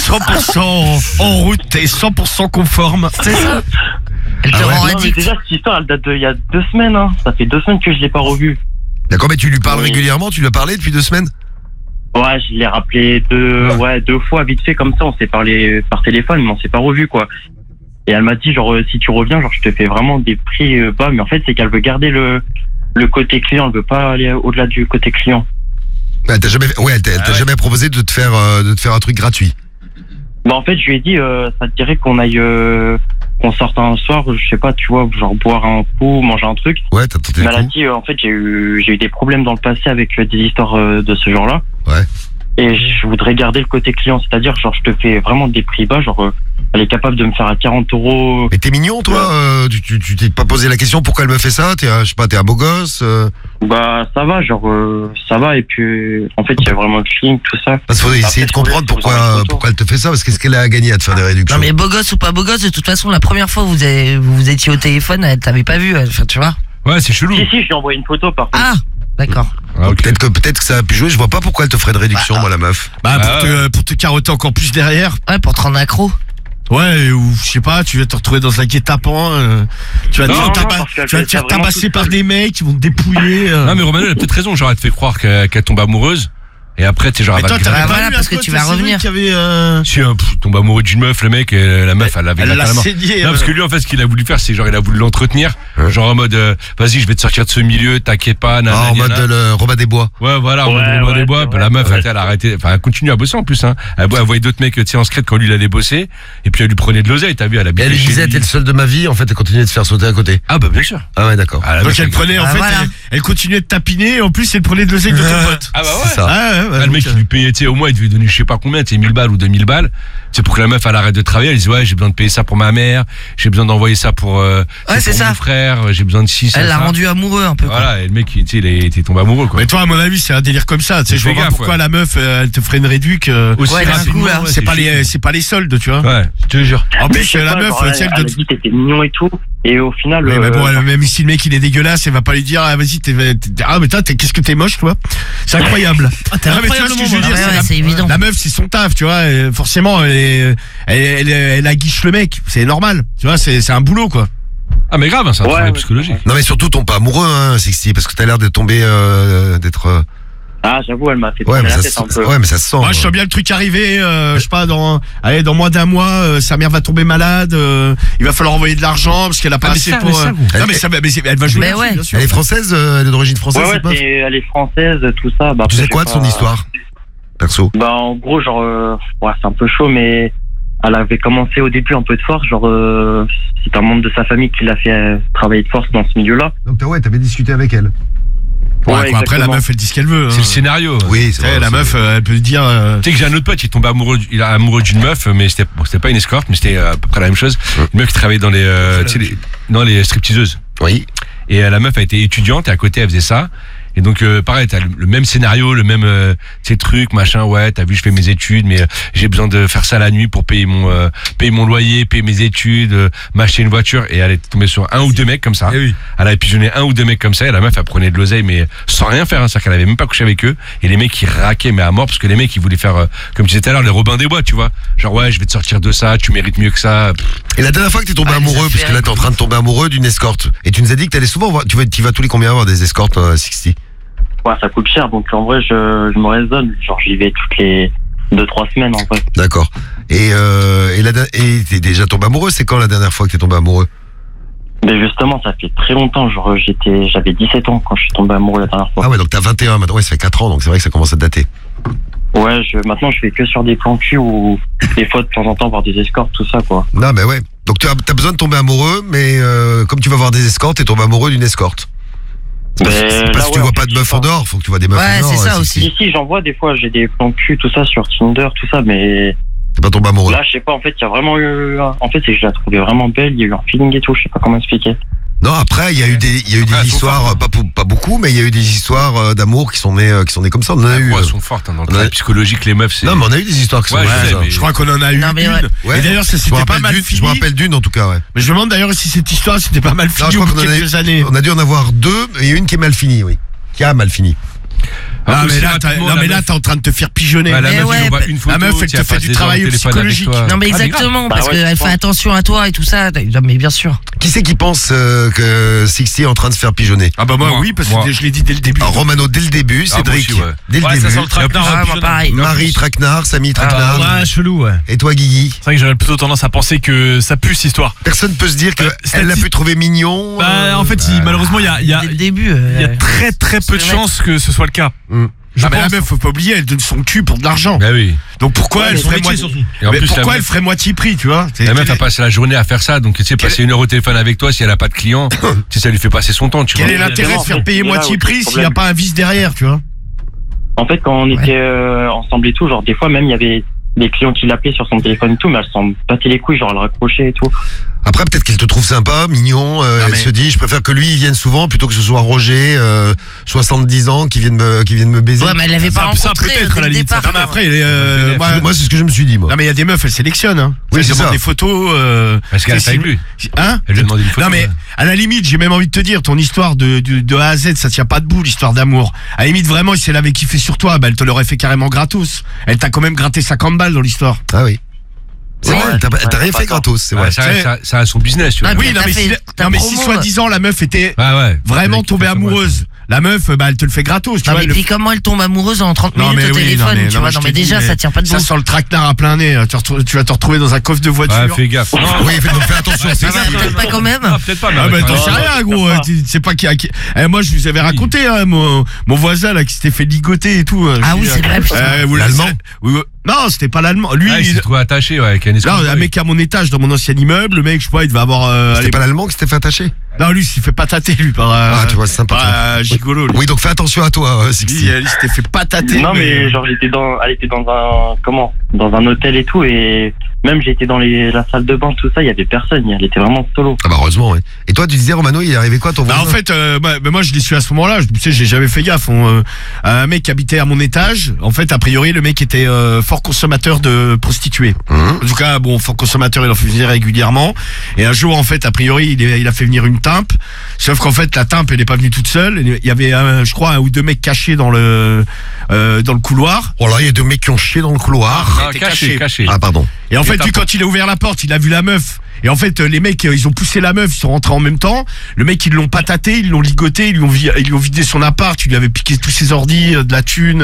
100% en route et 100% conforme. C'est ça. Elle te rend Non, mais addict. déjà, cette histoire, elle date d'il y a 2 semaines, hein. Ça fait 2 semaines que je l'ai pas revue. D'accord, mais tu lui parles régulièrement, tu lui as parlé depuis 2 semaines? Ouais, je l'ai rappelé 2 fois vite fait comme ça. On s'est parlé par téléphone, mais on s'est pas revu, quoi. Et elle m'a dit, genre, si tu reviens, genre, je te fais vraiment des prix bas. Mais en fait, c'est qu'elle veut garder le côté client. Elle veut pas aller au-delà du côté client. Elle t'a jamais proposé de te faire un truc gratuit. Bah, en fait, je lui ai dit, ça te dirait qu'on aille, qu'on sorte un soir, je sais pas, tu vois, genre boire un coup, manger un truc. Ouais, t'as tenté le Mais elle a coup. dit, en fait, j'ai eu des problèmes dans le passé avec des histoires de ce genre-là. Ouais. Et je voudrais garder le côté client, c'est-à-dire, genre, je te fais vraiment des prix bas, genre, elle est capable de me faire à 40 €. Mais t'es mignon, toi. Tu t'es pas posé la question pourquoi elle me fait ça? T'es un beau gosse. Bah, ça va, genre, ça va. Et puis, en fait, il y a vraiment le feeling, tout ça. Parce qu'il faut essayer de comprendre pourquoi elle te fait ça. Parce qu'est-ce qu'elle a à gagner à te faire des réductions? Non mais beau gosse ou pas beau gosse, de toute façon la première fois où vous étiez au téléphone, elle t'avait pas vu, enfin tu vois. Ouais, c'est chelou. Si, je lui ai envoyé une photo, par contre. Ah, d'accord. Ah, okay. Peut-être que ça a pu jouer. Je vois pas pourquoi elle te ferait de réduction, moi, la meuf. Pour te carotter encore plus derrière. Ouais, pour te rendre accro. Ouais, ou je sais pas, tu vas te retrouver dans un guet-apens, tu vas te faire tabasser par des mecs qui vont te dépouiller. Non, mais Romano, elle a peut-être raison, genre, elle te fait croire qu'elle tombe amoureuse. Et après, tu sais, genre, mais elle va toi, te griller. voilà, parce que tu vas revenir. Si, tombe amoureux d'une meuf, le mec, la meuf, elle avait elle la l'a mort. saigné, Non, parce que lui, en fait, ce qu'il a voulu faire, c'est genre, il a voulu l'entretenir. Genre, en mode, vas-y, je vais te sortir de ce milieu, t'inquiète pas, en mode le Robin des Bois. Ouais, voilà, en mode Robin des Bois. La meuf, elle a arrêté, enfin, elle continue à bosser en plus, hein. Elle voyait d'autres mecs, tu sais, en secret quand lui, il allait bosser. Et puis, elle lui prenait de l'oseille, t'as vu, elle habitait Elle lui chez disait, lui. t'es le seul de ma vie, en fait, elle continuait de se faire sauter à côté. Ah, bah, bien sûr. Ah ouais, d'accord. Donc elle prenait, en fait, elle continuait de tapiner, et en plus, elle prenait de l'oseille de ton pote. Ah, bah ouais. C'est ça. Le mec, il lui payait, tu sais, au moins, il devait donner, je sais pas combien, tu sais, 1000 balles ou 2000 balles. C'est pour que la meuf, elle arrête de travailler. Elle dit, ouais, j'ai besoin de payer ça pour ma mère, j'ai besoin d'envoyer ça pour, c'est ça. mon frère, j'ai besoin de 6. Elle l'a rendu amoureux un peu. Voilà, et le mec, tu sais, il était tombé amoureux, quoi. Mais toi, à mon avis, c'est un délire comme ça. Tu sais, je vois pas pourquoi la meuf, elle te ferait une réduc. Aussi rapidement, ouais, c'est pas les soldes, tu vois. Ouais, je te jure. En plus, la meuf, elle a dit que t'étais mignon et tout. Et au final. Oui, mais bon, même si le mec il est dégueulasse, elle va pas lui dire, ah, vas-y, mais toi, qu'est-ce que t'es moche, toi? C'est incroyable. T'es incroyable, c'est évident. La meuf, c'est son taf, tu vois. Et forcément, elle aguiche le mec. C'est normal. Tu vois, c'est un boulot, quoi. Ah, mais grave, c'est un travail psychologique. Non, mais surtout, tombe pas amoureux, hein, Sixty, parce que t'as l'air de tomber, d'être. Ah, j'avoue, elle m'a fait tourner la tête un peu. Ouais, mais ça se sent. Moi, je sens bien le truc arriver, je sais pas, dans moins d'un mois, sa mère va tomber malade, il va falloir envoyer de l'argent parce qu'elle a pas assez pour. Non, mais elle va jouer. Mais ouais. Bien sûr. Elle est française, elle est d'origine française, Ouais, cette meuf. elle est française, tout ça. Bah, Tu sais quoi de son histoire, perso? Bah, en gros, genre, c'est un peu chaud, mais elle avait commencé au début un peu de force, genre, c'est un membre de sa famille qui l'a fait travailler de force dans ce milieu-là. Donc, ouais, t'avais discuté avec elle. Ouais, quoi, après, la meuf, elle dit ce qu'elle veut. C'est le scénario. Oui, c'est vrai. La meuf, elle peut dire. Tu sais que j'ai un autre pote, il tombe amoureux d'une meuf, mais c'était pas une escorte, mais c'était à peu près la même chose. Une meuf qui travaillait dans les stripteaseuses. Oui. Et la meuf a été étudiante et à côté elle faisait ça. Et donc pareil, t'as le même scénario, le même truc, machin, ouais, t'as vu, je fais mes études, mais j'ai besoin de faire ça la nuit pour payer mon loyer, payer mes études, m'acheter une voiture. Et elle est tombée sur un ou deux mecs comme ça. Elle a pigeonné un ou deux mecs comme ça, et la meuf elle prenait de l'oseille, mais sans rien faire, hein, c'est-à-dire qu'elle avait même pas couché avec eux. Et les mecs ils raquaient mais à mort, parce que les mecs ils voulaient faire, comme tu disais tout à l'heure, les Robins des Bois, tu vois. Genre ouais, je vais te sortir de ça, tu mérites mieux que ça. Et la dernière fois que t'es tombé amoureux, parce que là t'es en train de tomber amoureux d'une escorte, et tu nous as dit que t'allais souvent voir, tu vas tous les combien voir des escortes, Sixty? Ouais, ça coûte cher, donc en vrai, je me raisonne. Genre, j'y vais toutes les 2-3 semaines, en fait. D'accord. Et t'es déjà tombé amoureux? C'est quand la dernière fois que t'es tombé amoureux? Mais justement, ça fait très longtemps. Genre, j'avais 17 ans quand je suis tombé amoureux la dernière fois. Ah ouais, donc t'as 21 maintenant. Ouais, ça fait 4 ans, donc c'est vrai que ça commence à dater. Ouais, maintenant, je fais que sur des plans cul ou des fois, de temps en temps, voir des escortes, tout ça, quoi. Non, mais ouais. Donc t'as besoin de tomber amoureux, mais comme tu vas voir des escortes, t'es tombé amoureux d'une escorte. Parce que tu vois pas de meufs en dehors, faut que tu vois des meufs en dehors. Ouais, c'est ça aussi. Si, j'en vois des fois, j'ai des plans cul, tout ça, sur Tinder, tout ça, mais... T'es pas tombé amoureux? Là, je sais pas, en fait, il y a vraiment eu... En fait, c'est que je la trouvais vraiment belle, il y a eu un feeling et tout, je sais pas comment expliquer. Non, après, il y a eu des histoires, pas beaucoup, mais il y a eu des histoires d'amour qui sont nées comme ça. On en a eu. Elles sont fortes, hein, dans le travail psychologique, les meufs, c'est. Non, mais on a eu des histoires qui sont je crois qu'on en a eu une. Ouais. Et d'ailleurs, ça s'était pas mal fini. Je me rappelle d'une, en tout cas, ouais. Mais je me demande d'ailleurs si cette histoire, c'était pas mal fini depuis quelques années. On a dû en avoir 2, et il y a une qui est mal finie, oui. Qui a mal fini. Ah, mais là, t'es en train de te faire pigeonner. La meuf, elle te fait du travail psychologique. Non, mais exactement, parce qu'elle fait attention à toi et tout ça. Mais bien sûr. Qui c'est qui pense que Sixty est en train de se faire pigeonner? Ah bah moi oui, parce que je l'ai dit dès le début. Alors, Romano dès le début, Cédric dès le début. Ça sent le traquenard. Pareil. Marie traquenard, Samy traquenard. Ouais, chelou, ouais. Et toi, Guigui? C'est vrai que j'aurais plutôt tendance à penser que ça pue cette histoire. Personne peut se dire qu'elle l'a pu trouver mignon. En fait, malheureusement, il y a Dès le début. il y a très peu de chances que ce soit le cas. Mais la meuf, faut pas oublier, elle donne son cul pour de l'argent. Bah oui. Donc pourquoi elle ferait moitié prix, tu vois? La meuf a passé la journée à faire ça, donc tu sais, passer 1 heure au téléphone avec toi, si elle a pas de clients, tu sais, ça lui fait passer son temps, tu vois. Quel est l'intérêt de faire payer moitié prix s'il n'y a pas un vice derrière, tu vois? En fait, quand on était ensemble et tout, genre des fois même il y avait des clients qui l'appelaient sur son téléphone et tout, mais elle s'en battait les couilles, genre elle raccrochait et tout. Après, peut-être qu'elle te trouve sympa, mignon. Elle se dit, je préfère que lui il vienne souvent plutôt que ce soit Roger, 70 ans, qui vienne me baiser. Ouais, mais elle l'avait pas rencontré dès le départ. Non, mais après, moi, c'est ce que je me suis dit, moi. Non, mais il y a des meufs, elles sélectionnent, hein. Oui, Elles c'est demandent ça. des photos. Parce qu'elle est avec lui. Hein? Elle lui a demandé une photo. Non, mais à la limite, j'ai même envie de te dire, ton histoire de A à Z, ça tient pas debout, l'histoire d'amour. À la limite, vraiment, si elle avait kiffé sur toi, bah, elle te l'aurait fait carrément gratos. Elle t'a quand même gratté 50 balles dans l'histoire. Ah oui. C'est vrai, t'as rien fait gratos, c'est vrai. Ça a son business, tu vois. Oui, non, mais si soi-disant la meuf était vraiment tombée amoureuse, la meuf, bah, elle te le fait gratos, tu vois. Et puis comment elle tombe amoureuse en 30 minutes au téléphone, tu vois. Non, mais déjà, ça tient pas debout. Ça sent le traquenard à plein nez. Tu vas te retrouver dans un coffre de voiture. Ah, fais gaffe. Oui, fais attention, c'est ça. Peut-être pas quand même. Peut-être pas, Ah, bah, t'en sais rien, gros. C'est pas qui. Moi, je vous avais raconté, hein, mon voisin, là, qui s'était fait ligoter et tout. Ah oui, c'est vrai, putain. L'allemand? Non, c'était pas l'allemand. Lui, il s'est trouvé attaché, ouais, avec un escroc. Non, un mec à mon étage, dans mon ancien immeuble, le mec, je sais pas, il devait avoir. C'était pas l'allemand qui s'était fait attacher? Non, lui, il s'est fait patater, lui, par. Ah, tu vois, c'est sympa. Gigolo, lui. Oui, donc fais attention à toi, Sixty. Il s'était fait patater. Non, mais genre, elle était dans un hôtel et tout, et même j'ai été dans la salle de bain, tout ça, il y avait personne, elle était vraiment solo. Ah bah heureusement, ouais. Et toi, tu disais, Romano, il est arrivé quoi ton voisin? En fait, moi je l'ai su à ce moment-là, tu sais, j'ai jamais fait gaffe. Un mec qui habitait à mon étage, en fait, a priori, le mec était fort consommateur de prostituées. En tout cas, bon, fort consommateur, il en fait venir régulièrement. Et un jour, en fait, a priori, il a fait venir une timpe. Sauf qu'en fait, la timpe, elle n'est pas venue toute seule. Il y avait, je crois, 1 ou 2 mecs cachés dans le couloir. Oh là, il y a 2 mecs qui ont chié dans le couloir. Caché. Ah, pardon. Et en fait, lui, quand il a ouvert la porte, il a vu la meuf. Et en fait, les mecs, ils ont poussé la meuf, ils sont rentrés en même temps. Le mec, ils l'ont pataté, ils l'ont ligoté, ils lui ont vidé son appart, ils lui avaient piqué tous ses ordis, de la thune.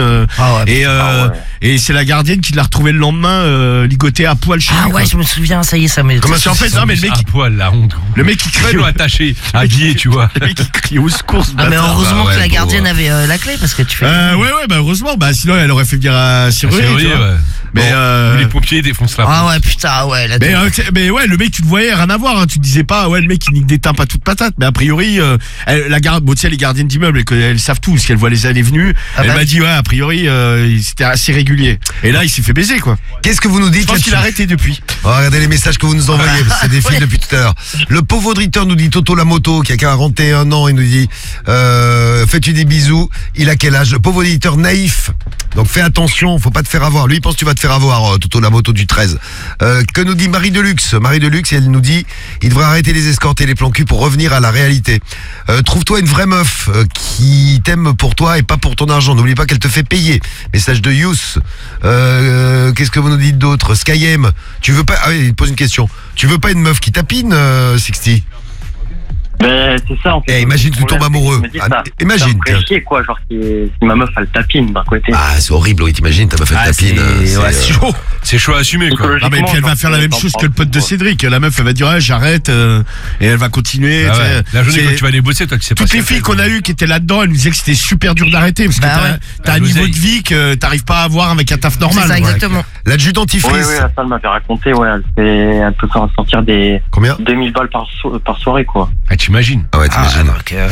Et c'est la gardienne qui l'a retrouvé le lendemain, ligoté à poil chez lui. Ah ouais, je me souviens, ça y est, ça m'est. Comment ça en fait? Non, mais le mec. À poil, la honte. Le mec, il crée. Attaché, habillé, tu vois. Le mec, il crie au secours. Ah, mais heureusement que la gardienne avait la clé, parce que tu fais. Ouais, bah heureusement, bah sinon elle aurait fait venir à Cyril. Mais les pompiers défoncent la porte. Ah ouais, putain, ouais. Mais ouais, le mec, tu le voyais, rien à voir. Hein, tu te disais pas, ouais, le mec, il nique des timbres à toute patate. Mais a priori, la garde, bon, tu sais, les gardiennes d'immeubles, elles savent tout, parce qu'elles voient les allées venues. Elle m'a dit, ouais, a priori, c'était assez régulier. Et là, il s'est fait baiser, quoi. Qu'est-ce que vous nous dites? Je pense qu'il a arrêté depuis. Oh, regardez les messages que vous nous envoyez, c'est des fils depuis tout à l'heure. Le pauvre auditeur nous dit Toto la moto, qui a 41 ans, il nous dit fais-tu des bisous? Il a quel âge? Le pauvre auditeur naïf. Donc fais attention, faut pas te faire avoir. Lui, il pense que tu vas te faire avoir, Toto la moto du 13. Que nous dit Marie Deluxe? Marie Deluxe, elle nous dit il devrait arrêter les escortes et les plans cul pour revenir à la réalité. Trouve-toi une vraie meuf qui t'aime pour toi et pas pour ton argent. N'oublie pas qu'elle te fait payer. Message de Youss. Qu'est-ce que vous nous dites d'autre? Skyem, tu veux pas... Ah oui, il pose une question. Tu veux pas une meuf qui tapine, Sixty? Ben, c'est ça, en fait. Imagine que tu tombes amoureux. Imagine. Ça me ferait chier, quoi, genre, si ma meuf, elle tapine d'un côté. Ah, c'est horrible, oui, t'imagines, ta meuf, elle tapine. C'est chaud. C'est chaud à assumer, quoi. Ah, mais puis elle va faire la même chose que le pote de Cédric. La meuf, elle va dire, ouais, j'arrête, et elle va continuer. Ah ouais. La journée quand tu vas aller bosser, toi, tu sais pas. Toutes les filles qu'on a eues qui étaient là-dedans, elles nous disaient que c'était super dur d'arrêter, parce que t'as un niveau de vie que t'arrives pas à avoir avec un taf normal. C'est ça, exactement. L'adjudantifrice. Oui, la salle m'avait raconté, ouais, elle peut s'en sortir des. Combien? 2000 balles par soirée, quoi. Ah, t'imagines? Ah ouais, t'imagines.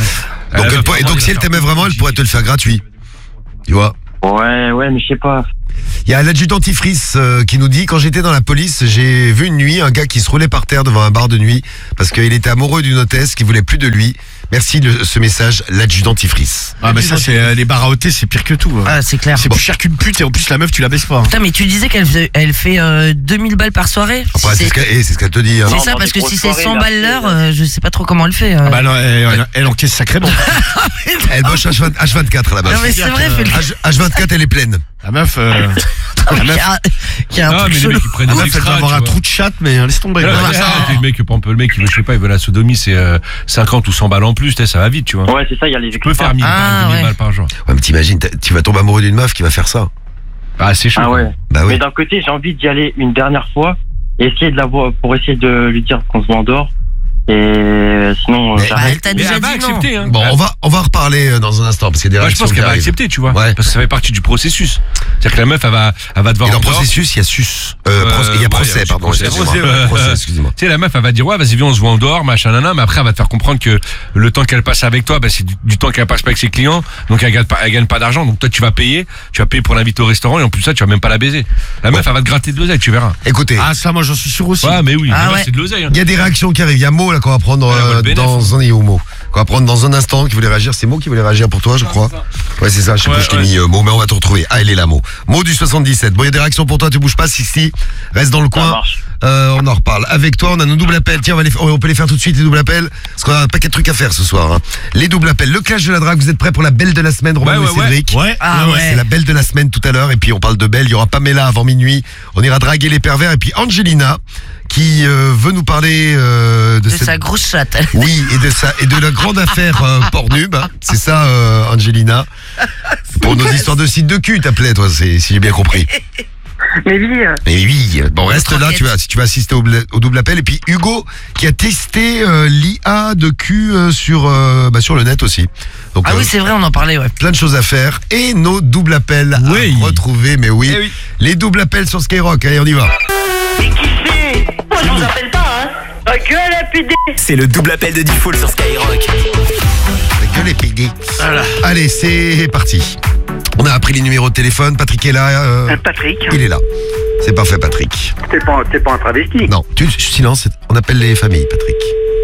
Donc si elle t'aimait vraiment, elle pourrait te le faire gratuit. Tu vois? Ouais, mais je sais pas. Il y a l'adjudant dentifrice qui nous dit: quand j'étais dans la police, j'ai vu une nuit un gars qui se roulait par terre devant un bar de nuit parce qu'il était amoureux d'une hôtesse qui voulait plus de lui. Merci de ce message, l'adjudant dentifrice. Ah, mais ça, c'est les bars à hôtel, c'est pire que tout. Ah, c'est clair. C'est plus cher qu'une pute et en plus, la meuf, tu la baisses pas. Putain, mais tu disais qu'elle fait 2000 balles par soirée. Après, c'est ce qu'elle te dit. Hein. C'est ça, parce que si c'est 100 balles l'heure, je sais pas trop comment elle fait. Ah bah non, elle encaisse sacrément. Elle bosse H24 là-bas. Non, mais c'est vrai, H24, elle est pleine. La meuf. Qui a un Non, truc mais les chelou. mecs qui prennent La des meuf, elle extras, va avoir tu un vois. trou de chatte, mais laisse tomber. Le mec, il veut, je sais pas, il veut la sodomie, c'est 50 ou 100 balles en plus, ça va vite, tu vois. Ouais, c'est ça, il y a les Tu peux faire 1000 balles par jour. Ouais, mais t'imagines, tu vas tomber amoureux d'une meuf qui va faire ça. Ah, c'est chaud. Ah ouais. Bah oui. Mais d'un côté, j'ai envie d'y aller une dernière fois et essayer de la voir pour essayer de lui dire qu'on se voit en dehors. Et sinon, Mais- j'arrête. Elle t'a Mais déjà elle va dit non. accepter, hein. Bon, on va en reparler dans un instant parce qu'il y a des Moi, je réactions pense qui qu'elle va arrivent. accepter, tu vois. Ouais. Parce que ça fait partie du processus. C'est-à-dire que la meuf, elle va devoir. Et dans en dehors. processus, il y a sus. Il y a ouais, procès, il y a pardon. procès, excusez-moi. ouais. Procès, excusez-moi. Tu sais, la meuf, elle va dire, ouais, vas-y, viens, on se voit en dehors, machin, nana, mais après, elle va te faire comprendre que le temps qu'elle passe avec toi, bah, c'est du temps qu'elle passe pas avec ses clients, donc elle gagne pas d'argent, donc toi, tu vas payer pour l'inviter au restaurant, et en plus, ça, tu vas même pas la baiser. La meuf, elle va te gratter de l'oseille, tu verras. Écoutez, Ah, ça, moi, j'en suis sûr aussi. Ouais, mais oui, Ah la meuf, ouais. c'est de l'oseille, hein. il y a des réactions qui arrivent. Il y a Mo là qu'on va prendre Elle va le bénéf, dans un Mo. Qu'on va prendre dans un instant, qui voulait réagir. C'est Mo qui voulait réagir pour toi, je crois. Ouais, c'est ça. Je sais pas, je t'ai mis Mo, mais on va te retrouver. Ah, elle est là, Mo. Mo du 77. Bon, il y a des réactions pour toi. Tu bouges pas, si. Reste dans le coin. marche. On en reparle. Avec toi, on a nos doubles appels. Tiens, on peut les faire tout de suite, les doubles appels. Parce qu'on a un paquet de trucs à faire ce soir. Hein. Les doubles appels. Le clash de la drague. Vous êtes prêts pour la belle de la semaine, Romain et Cédric? Ouais. Ah ouais. C'est la belle de la semaine tout à l'heure. Et puis, on parle de belle. Il y aura Pamela avant minuit. On ira draguer les pervers. Et puis, Angelina, qui veut nous parler de De cette... sa grosse chatte. Oui, et de la grande affaire Pornhub. Hein. C'est ça, Angelina. Pour nos histoires de sites de cul, t'appelais, toi, si j'ai bien compris. Mais oui, Mais oui, bon, reste là, Tranquille. tu vas assister au double appel. Et puis Hugo, qui a testé l'IA de cul sur le net aussi. Donc, Ah oui, c'est vrai, on en parlait, ouais. plein de choses à faire. Et nos doubles appels à retrouver, mais oui. Eh oui. Les doubles appels sur Skyrock, allez, on y va. Mais qui c'est? Moi je vous appelle pas, hein. Ta gueule, PD. C'est le double appel de Diffoul sur Skyrock. Que les piggy. Allez, c'est parti. On a appris les numéros de téléphone. Patrick est là. Patrick, Il est là. C'est parfait, Patrick. t'es pas un travesti. Non, silence. On appelle les familles, Patrick.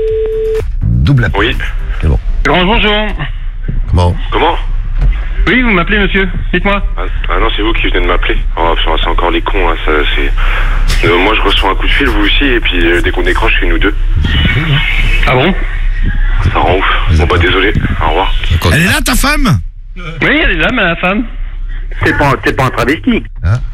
Double appel. Oui. C'est bon. Grand bonjour. Comment? Comment? Oui, vous m'appelez, monsieur. Dites-moi. Ah non, c'est vous qui venez de m'appeler. Oh, c'est encore les cons, hein, ça, c'est... moi, je reçois un coup de fil, vous aussi, et puis dès qu'on décroche, c'est nous deux. Ah bon? Ça rend ouf. Bon, bah, désolé. Au revoir. Elle est là, ta femme? Oui, elle est là, ma femme. T'es pas un travesti.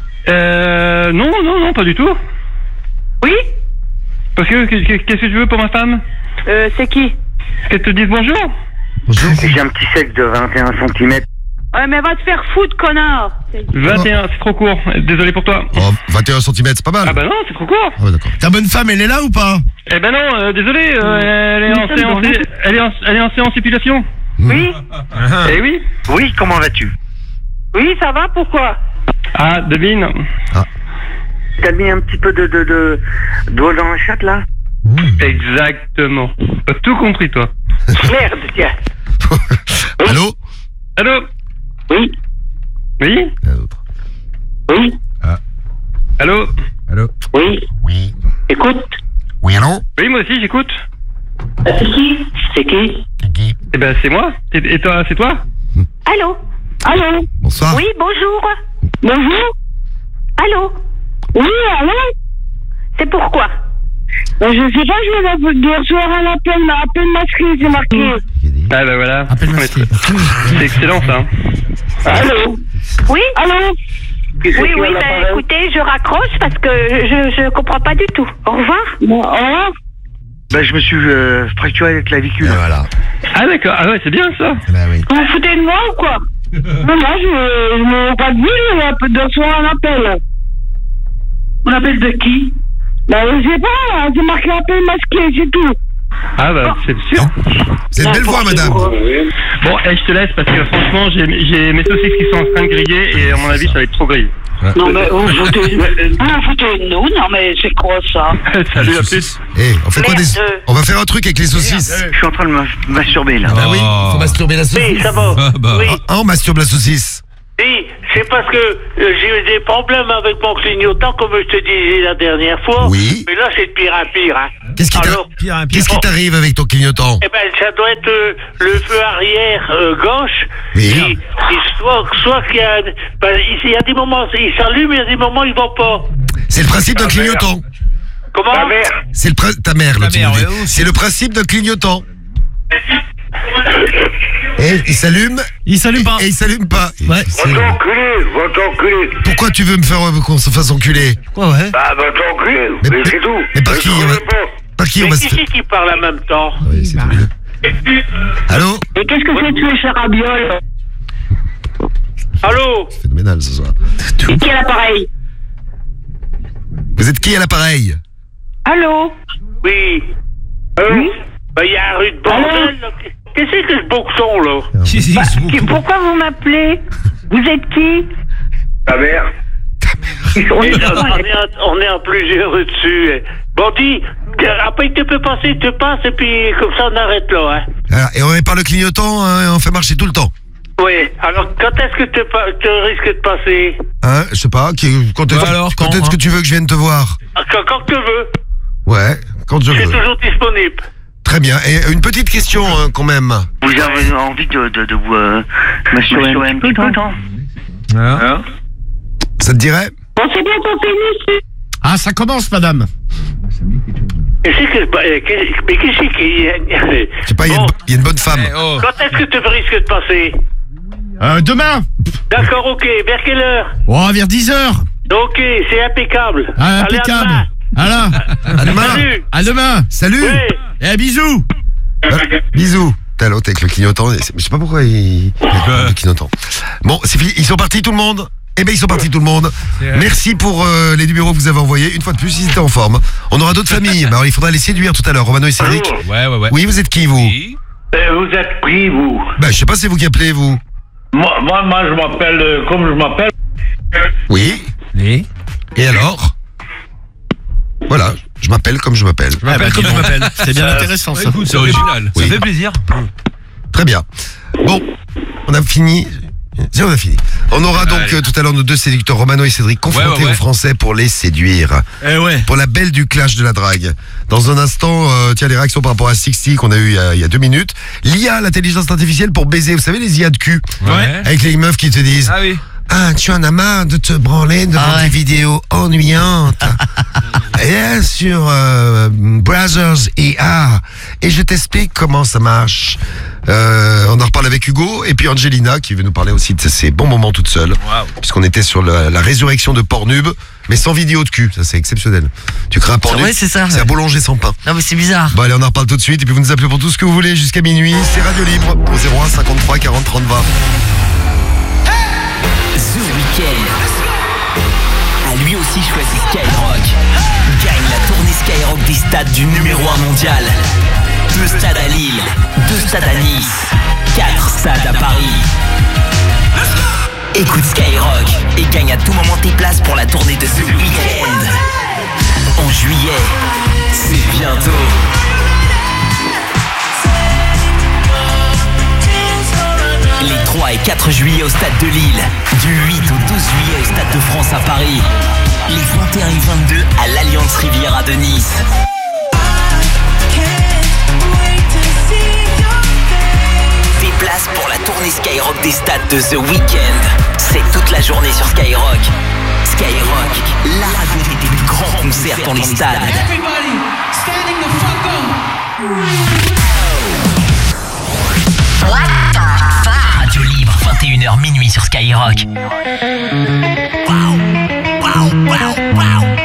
Non, pas du tout. Oui? Parce que, qu'est-ce que tu veux pour ma femme? C'est qui? Qu'elle te dise bonjour? Bonjour. J'ai un petit sexe de 21 cm. Ouais, mais va te faire foutre, connard. 21, c'est trop court. Désolé pour toi. Oh, 21 cm, c'est pas mal. Ah bah non, c'est trop court. Ah ouais, d'accord. Ta bonne femme, elle est là ou pas? Eh ben non, désolé, elle est en séance, elle est en séance épilation. Oui? Eh oui. Oui, comment vas-tu? Oui, ça va, pourquoi? Ah, devine. T'as mis un petit peu de doigt dans la chatte, là? Exactement. T'as tout compris, toi. Merde, tiens. Allô? Allô? Oui? Oui? Oui? Allô? Allô? Oui? Oui. Écoute. Oui, allô? Oui, moi aussi, j'écoute. C'est qui? C'est qui? Eh ben, c'est moi. Et toi, c'est toi? Allô? Allô? Bonsoir. Oui, bonjour. Bonjour? Allô? Oui, allô? C'est pourquoi? Je sais pas, je vais recevoir un appel masqué, c'est marqué. Ah ben voilà. Appel masqué. C'est excellent, ça. Allô? Oui? Allô? Oui, bah, écoutez, je raccroche parce que je comprends pas du tout. Au revoir. Bon, au revoir. Bah, je me suis fracturé la clavicule. Voilà. Ah d'accord, ah ouais, c'est bien ça. Bah oui. Vous vous foutez de moi ou quoi? Non, je me pas de vous, de recevoir un appel. Un appel de qui? Bah, je sais pas, c'est marqué appel masqué, c'est tout. Ah bah, c'est sûr. C'est une belle voix, madame. Bon, je te laisse parce que franchement, j'ai mes saucisses qui sont en train de griller et à mon avis, ça va être trop grillé. Non, mais vous foutez de nous, non, mais c'est quoi ça? Salut, à plus. Eh, on fait quoi des... Merde. On va faire un truc avec les saucisses. Je suis en train de masturber, là. Bah oui, faut masturber la saucisse. Oui, ça va. Ah bah. Oui. Ah, on masturbe la saucisse. Oui, c'est parce que j'ai eu des problèmes avec mon clignotant, comme je te disais la dernière fois. Oui. Mais là, c'est de pire en pire. Hein. Qu'est-ce qui t'arrive avec ton clignotant? Eh ben, ça doit être le feu arrière gauche. Oui. Soit qu'il y a... il y a des moments, il s'allume, il y a des moments, il ne va pas. C'est le principe d'un clignotant. Comment? Ta mère. C'est ta mère, là, tu me dis. C'est le principe d'un clignotant. Et il s'allume. Il s'allume pas. Et il s'allume pas. Ouais. Va t'enculer. Pourquoi tu veux me faire qu'on se fasse enculer? Ouais. Bah, va t'enculer. Mais c'est tout. Mais par qui on va se faire? Qui parle en même temps? Oui, c'est tout. Allô? Et qu'est-ce que c'est que ce charabiole? Allô? C'est phénoménal ce soir. Et qui est à l'appareil? Vous êtes qui à l'appareil? Allô? Oui. Oui? Ben, il y a un rue de bordel, là. Qu'est-ce que c'est ce boxon, là? Pourquoi vous m'appelez? Vous êtes qui? Ta mère. On est en plusieurs dessus. Bon, dis, après tu peux passer, tu passes, et puis comme ça on arrête là. Hein. Ah, et on est par le clignotant, hein, on fait marcher tout le temps. Oui, alors quand est-ce que tu risques de passer? Hein, je sais pas, quand est-ce que tu veux que je vienne te voir? Quand tu veux. Ouais, quand je veux. Je suis toujours disponible. Très bien, et une petite question quand même. Vous avez envie de vous masturber un petit peu, non? Ça te dirait? Bon, c'est bien qu'on finisse. Ah, ça commence, madame. Mais qu'est-ce qui... Je sais pas, il y a une bonne femme. Quand est-ce que tu risques de passer? Demain. D'accord, ok. Vers quelle heure? Oh, vers 10h. Ok, c'est impeccable. Ah, impeccable. Voilà. À demain. Salut. À demain. Salut. Oui. Et bisous. Bisous. T'as l'autre avec le clignotant. Je sais pas pourquoi il le clignotant. Bon, c'est fini. Ils sont partis tout le monde? Eh ben ils sont partis tout le monde. Merci pour les numéros que vous avez envoyés. Une fois de plus, ils étaient en forme. On aura d'autres familles. Alors il faudra les séduire tout à l'heure. Romano et Cédric. Ouais. Oui, vous êtes qui vous? Vous êtes qui, vous? Bah je sais pas, c'est vous qui appelez vous. Moi je m'appelle comme je m'appelle. Oui. Et alors? Voilà, je m'appelle comme je m'appelle. Je m'appelle comme je m'appelle. C'est bien intéressant ça. Écoute, c'est original. Ça fait plaisir. Très bien. Bon, on a fini. On a fini. On aura donc tout à l'heure nos deux séducteurs, Romano et Cédric, confrontés aux Français pour les séduire. Pour la belle du clash de la drague. Dans un instant, tiens, les réactions par rapport à 60 qu'on a eu il y a 2 minutes. L'IA, l'intelligence artificielle pour baiser. Vous savez, les IA de cul. Avec les meufs qui te disent... Ah oui. Ah, tu en as marre de te branler devant des vidéos ennuyantes. Et sur Brothers IA. Et je t'explique comment ça marche. On en reparle avec Hugo. Et puis Angelina qui veut nous parler aussi de ses bons moments toute seule. Puisqu'on était sur la résurrection de Pornhub. Mais sans vidéo de cul. Ça, c'est exceptionnel. Tu crées un Pornhub. Ouais, c'est ça. C'est à boulanger sans pain. Non, mais c'est bizarre. Bon, allez, on en reparle tout de suite. Et puis vous nous appelez pour tout ce que vous voulez jusqu'à minuit. C'est Radio Libre au 01 53 40 30 20. The Weeknd a lui aussi choisi Skyrock. Gagne la tournée Skyrock des stades du numéro 1 mondial. 2 stades à Lille, 2 stades à Nice, 4 stades à Paris. Écoute Skyrock et gagne à tout moment tes places pour la tournée de The Weeknd. En juillet, c'est bientôt. Les 3 et 4 juillet au stade de Lille, du 8 au 12 juillet au stade de France à Paris, les 21 et 22 à l'Alliance Riviera de Nice. Des places pour la tournée Skyrock des stades de The Weeknd. C'est toute la journée sur Skyrock. Skyrock, la radio des plus grands concerts dans les stades. Radio Libre, 21h minuit sur Skyrock. Wow.